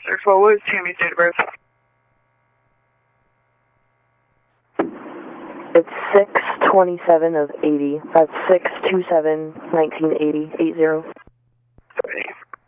What was Tammy's date of birth? It's 6/27/80. That's 6/27/1980. 80.